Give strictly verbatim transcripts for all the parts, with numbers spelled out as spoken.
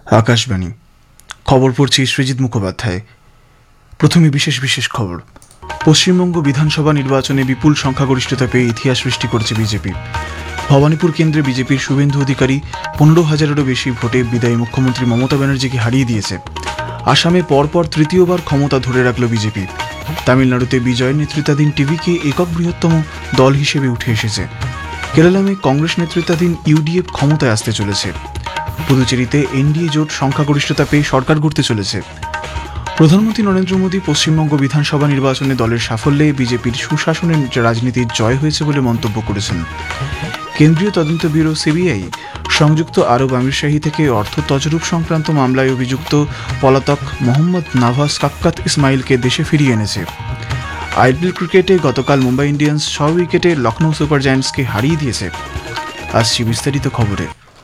আকাশবাণী খবর পড়ছি সৃজিত মুখোপাধ্যায়। প্রথমে বিশেষ বিশেষ খবর। পশ্চিমবঙ্গ বিধানসভা নির্বাচনে বিপুল সংখ্যাগরিষ্ঠতা পেয়ে ইতিহাস সৃষ্টি করেছে বিজেপি। ভবানীপুর কেন্দ্রে বিজেপির শুভেন্দু অধিকারী পনেরো হাজারেরও বেশি ভোটে বিদায়ী মুখ্যমন্ত্রী মমতা ব্যানার্জিকে হারিয়ে দিয়েছে। আসামে পরপর তৃতীয়বার ক্ষমতা ধরে রাখল বিজেপি। তামিলনাড়ুতে বিজয় নেতৃত্বাধীন টিভিকে একক বৃহত্তম দল হিসেবে উঠে এসেছে। কেরালামে কংগ্রেস নেতৃত্বাধীন ইউডিএফ ক্ষমতায় আসতে চলেছে। পুদুচেরিতে এনডিএ জোট সংখ্যাগরিষ্ঠতা পেয়ে সরকার গড়তে চলেছে। প্রধানমন্ত্রী নরেন্দ্র মোদী পশ্চিমবঙ্গ বিধানসভা নির্বাচনে দলের সাফল্যে বিজেপির সুশাসনের রাজনীতির জয় হয়েছে বলে মন্তব্য করেছেন। কেন্দ্রীয় তদন্ত ব্যুরো সিবিআই সংযুক্ত আরব আমিরশাহী থেকে অর্থ তছরূপ সংক্রান্ত মামলায় অভিযুক্ত পলাতক মোহাম্মদ নাভাস কাক্কাত ইসমাইলকে দেশে ফিরিয়ে এনেছে। আইপিএল ক্রিকেটে গতকাল মুম্বাই ইন্ডিয়ান্স ছ উইকেটে লখনৌ সুপার জায়ান্টসকে হারিয়ে দিয়েছে। আসছি বিস্তারিত খবরে।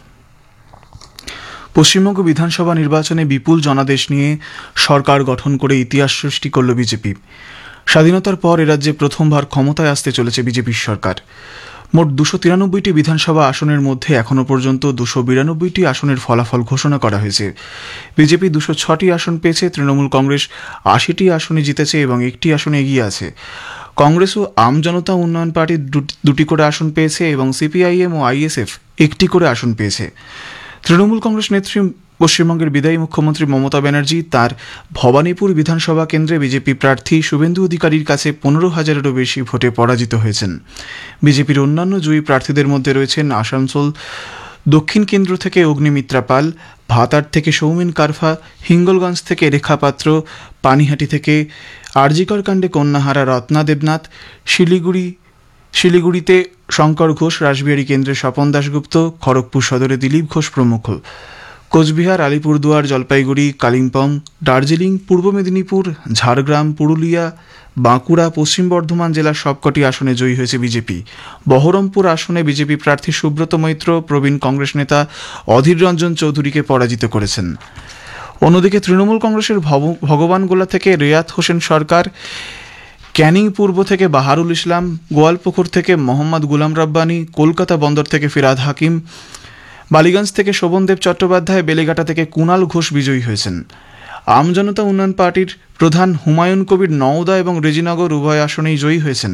পশ্চিমবঙ্গ বিধানসভা নির্বাচনে বিপুল জনাদেশ নিয়ে সরকার গঠন করে ইতিহাস সৃষ্টি করল বিজেপি। স্বাধীনতার পর এরাজ্যে প্রথমবার ক্ষমতায় আসতে চলেছে বিজেপির সরকার। মোট দুশো তিরানব্বইটি বিধানসভা আসনের মধ্যে এখনও পর্যন্ত দুশো বিরানব্বইটি আসনের ফলাফল ঘোষণা করা হয়েছে। বিজেপি দুশো ছটি আসন পেয়েছে, তৃণমূল কংগ্রেস আশিটি আসনে জিতেছে এবং একটি আসনে এগিয়ে আছে। কংগ্রেস ও আম জনতা উন্নয়ন পার্টি দুটি করে আসন পেয়েছে এবং সিপিআইএম ও আইএসএফ একটি করে আসন পেয়েছে। তৃণমূল কংগ্রেস নেত্রী পশ্চিমবঙ্গের বিদায়ী মুখ্যমন্ত্রী মমতা ব্যানার্জি তার ভবানীপুর বিধানসভা কেন্দ্রে বিজেপি প্রার্থী শুভেন্দু অধিকারীর কাছে পনেরো হাজারেরও বেশি ভোটে পরাজিত হয়েছেন। বিজেপির অন্যান্য জয়ী প্রার্থীদের মধ্যে রয়েছেন আসানসোল দক্ষিণ কেন্দ্র থেকে অগ্নিমিত্রা পাল, ভাতার থেকে সৌমেন কারফা, হিঙ্গলগঞ্জ থেকে রেখা পাত্র, পানিহাটি থেকে আরজিকর কাণ্ডে কন্যাহারা রত্না দেবনাথ, শিলিগুড়ি শিলিগুড়িতে শঙ্কর ঘোষ, রাসবিহারী কেন্দ্রে স্বপন দাশগুপ্ত, খড়গপুর সদরে দিলীপ ঘোষ প্রমুখ। কোচবিহার, আলিপুরদুয়ার, জলপাইগুড়ি, কালিম্পং, দার্জিলিং, পূর্ব মেদিনীপুর, ঝাড়গ্রাম, পুরুলিয়া, বাঁকুড়া, পশ্চিম বর্ধমান জেলার সবকটি আসনে জয়ী হয়েছে বিজেপি। বহরমপুর আসনে বিজেপি প্রার্থী সুব্রত মৈত্র প্রবীণ কংগ্রেস নেতা অধীর রঞ্জন চৌধুরীকে পরাজিত করেছেন। অন্যদিকে তৃণমূল কংগ্রেসের ভগবানগোলা থেকে রেয়াত হোসেন সরকার, ক্যানিং পূর্ব থেকে বাহারুল ইসলাম, গোয়ালপুকুর থেকে মোহাম্মদ গুলাম রাব্বানি, কলকাতা বন্দর থেকে ফিরাদ হাকিম, বালিগঞ্জ থেকে শোভনদেব চট্টোপাধ্যায়, বেলেঘাটা থেকে কুণাল ঘোষ বিজয়ী হয়েছেন। আম জনতা উন্নয়ন পার্টির প্রধান হুমায়ুন কবির নওদা এবং রেজিনগর উভয় আসনেই জয়ী হয়েছেন।